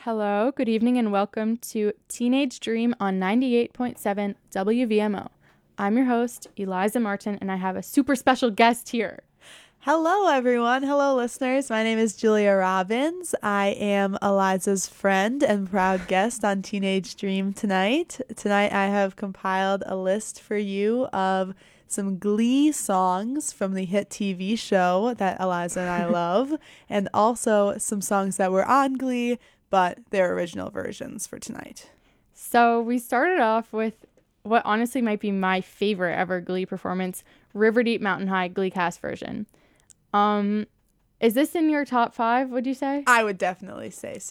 Hello, good evening, and welcome to Teenage Dream on 98.7 WVMO. I'm your host, Eliza Martin, and I have a super special guest here. Hello, everyone. Hello, listeners. My name is Julia Robbins. I am Eliza's friend and proud guest on Teenage Dream tonight. Tonight, I have compiled a list for you of some Glee songs from the hit TV show that Eliza and I love, and also some songs that were on Glee, but they're original versions for tonight. So we started off with what honestly might be my favorite ever Glee performance, River Deep Mountain High Glee cast version. Um, is this in your top five, would you say? I would definitely say so.